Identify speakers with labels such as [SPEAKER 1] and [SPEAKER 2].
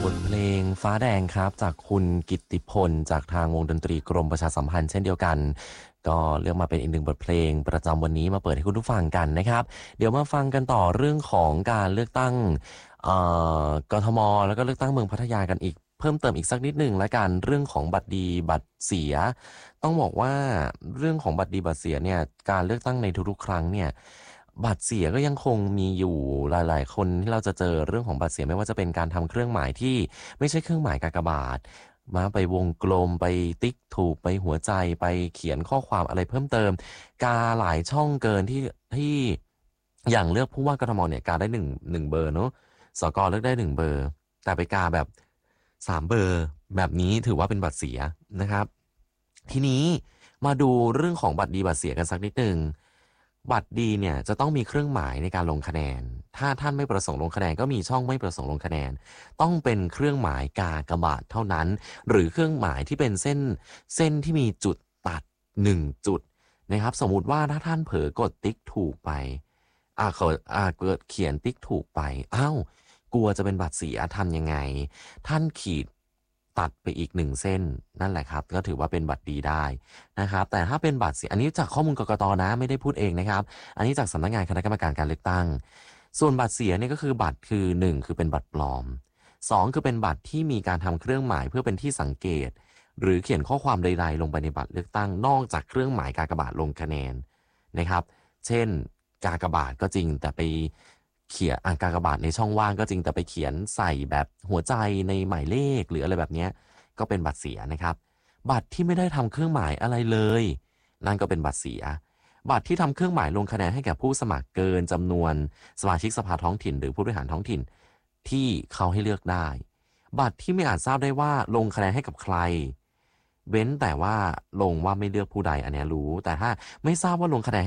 [SPEAKER 1] บทเพลงฟ้าแดงครับจากคุณกิตติพลจากทางวงดนตรีกรมประชาสัมพันธ์เช่นเดียวกันก็เลือกมาเป็นอีกหนึ่งบทเพลงประจำวันนี้มาเปิดให้คุณผู้ฟังกันนะครับเดี๋ยวมาฟังกันต่อเรื่องของการเลือกตั้งกทมแล้วก็เลือกตั้งเมืองพัทยากันอีกเพิ่มเติมอีกสักนิดหนึ่งละกันเรื่องของบัตรดีบัตรเสียต้องบอกว่าเรื่องของบัตรดีบัตรเสียเนี่ยการเลือกตั้งในทุกๆครั้งเนี่ยบัตรเสียก็ยังคงมีอยู่หลายๆคนที่เราจะเจอเรื่องของบัตรเสียไม่ว่าจะเป็นการทำเครื่องหมายที่ไม่ใช่เครื่องหมายกากบาทมาไปวงกลมไปติ๊กถูกไปหัวใจไปเขียนข้อความอะไรเพิ่มเติมกาหลายช่องเกินที่อย่างเลือกผู้ว่ากทมเนี่ยกาได้หนึ่งเบอร์เนาะสกเลือกได้1 เบอร์แต่ไปกาแบบ3 เบอร์แบบนี้ถือว่าเป็นบัตรเสียนะครับทีนี้มาดูเรื่องของบัตรดีบัตรเสียกันสักนิดนึงบัตรดีเนี่ยจะต้องมีเครื่องหมายในการลงคะแนนถ้าท่านไม่ประสงค์ลงคะแนนก็มีช่องไม่ประสงค์ลงคะแนนต้องเป็นเครื่องหมายกากบาทเท่านั้นหรือเครื่องหมายที่เป็นเส้นที่มีจุดตัด1 จุดนะครับสมมุติว่าถ้าท่านเผลอกดติ๊กถูกไปเกิดเขียนติ๊กถูกไปกลัวจะเป็นบัตรเสียทำยังไงท่านขีดตัดไปอีก1 เส้นนั่นแหละครับก็ถือว่าเป็นบัตรดีได้นะครับแต่ถ้าเป็นบัตรเสียอันนี้จากข้อมูลกกต.นะไม่ได้พูดเองนะครับอันนี้จากสำนักงานคณะกรรมการการเลือกตั้งส่วนบัตรเสียเนี่ยก็คือบัตรคือ1คือเป็นบัตรปลอม2คือเป็นบัตรที่มีการทำเครื่องหมายเพื่อเป็นที่สังเกตหรือเขียนข้อความใดๆลงไปในบัตรเลือกตั้งนอกจากเครื่องหมายกากบาทลงคะแนนนะครับเช่นกากบาทก็จริงแต่ไปเขียนกากบาทในช่องว่างก็จริงแต่ไปเขียนใส่แบบหัวใจในหมายเลขหรืออะไรแบบนี้ก็เป็นบัตรเสียนะครับบัตรที่ไม่ได้ทำเครื่องหมายอะไรเลยนั่นก็เป็นบัตรเสียบัตรที่ทำเครื่องหมายลงคะแนนให้แก่ผู้สมัครเกินจำนวนสมาชิกสภาท้องถิ่นหรือผู้บริหารท้องถิ่นที่เขาให้เลือกได้บัตรที่ไม่อาจทราบได้ว่าลงคะแนนให้กับใครเว้นแต่ว่าลงว่าไม่เลือกผู้ใดอันนี้รู้แต่ถ้าไม่ทราบว่าลงคะแนน